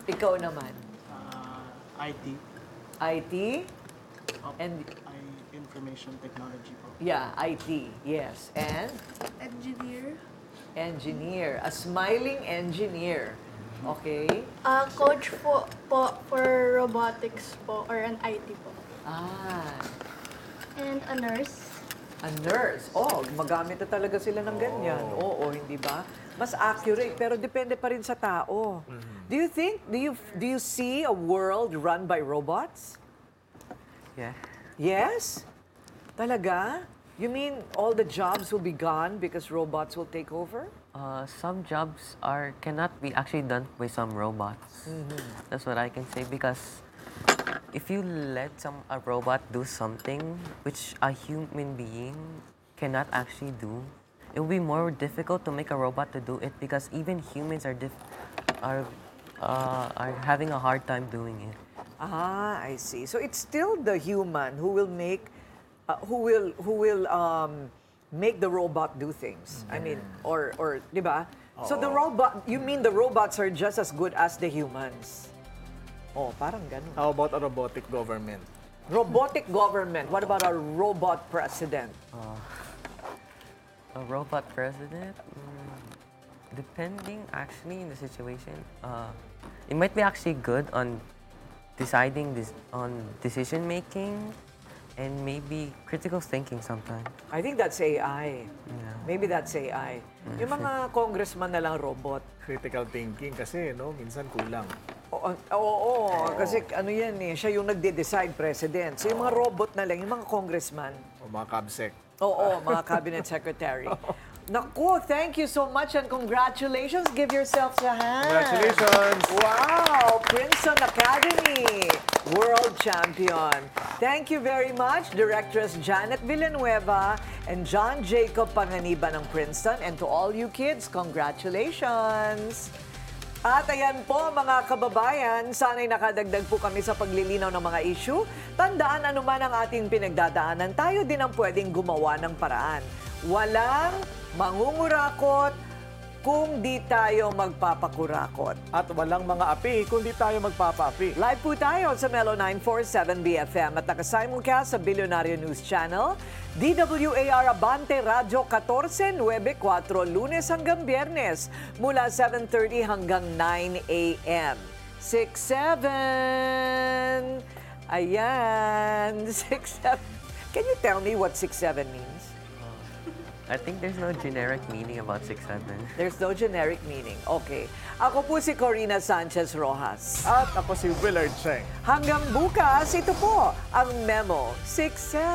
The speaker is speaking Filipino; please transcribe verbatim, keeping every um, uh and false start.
Ikaw naman? Uh, I T. I T? Oh, And, I, information technology po. yeah, I T, yes. And? Engineer. Engineer. A smiling engineer. Okay? Uh, coach po, po for robotics po or an I T po. Ah, And a nurse. a nurse. Oh, magamit na talaga sila ng ganyan. Oo, hindi ba? Mas accurate, pero depende pa rin sa tao. Do you think, do you, do you see a world run by robots? Yeah. Yes? Talaga? You mean all the jobs will be gone because robots will take over? Uh, some jobs are cannot be actually done by some robots. That's what I can say because if you let some a robot do something which a human being cannot actually do, it will be more difficult to make a robot to do it because even humans are dif- are uh, are having a hard time doing it. Ah, I see. So it's still the human who will make, uh, who will, who will um, make the robot do things. I mean, or, or, di ba? So the robot, you mean the robots are just as good as the humans? Oh, parang ganun. How about a robotic government? Robotic government. What about a robot president? A robot president? Mm, depending actually in the situation, uh, it might be actually good on deciding this on decision making and maybe critical thinking sometimes. I think that's A I. Yeah. Maybe that's A I. Yung mga congressman na lang robot. Critical thinking kasi, no? Minsan kulang. Oo, oo, oo. Kasi ano yan eh, siya yung nagde-decide president. So yung mga robot na lang, yung mga congressman. O mga kabsec. Oo, mga cabinet secretary. Naku, thank you so much and congratulations. Give yourselves a hand. Congratulations! Wow, Princeton Academy, world champion. Thank you very much, Directress Janet Villanueva and John Jacob Panganiban ng Princeton. And to all you kids, congratulations! At ayan po mga kababayan, sana'y nakadagdag po kami sa paglilinaw ng mga issue. Tandaan anuman ang ating pinagdadaanan, tayo din ang pwedeng gumawa ng paraan. Walang mangungurakot kung di tayo magpapakurakot. At walang mga api kung di tayo magpapaapi. Live po tayo sa Melo nine forty-seven B F M at nakasimulcast sa Billionario News Channel, D W A R Abante Radio fourteen ninety-four, Lunes hanggang Biyernes, mula seven thirty hanggang nine A M six seven. Ayan, six seven. Can you tell me what six seven means? I think there's no generic meaning about six seven. There's no generic meaning. Okay. Ako po si Corina Sanchez Rojas. At ako si Willard Cheng. Hanggang bukas, ito po ang Memo six seven.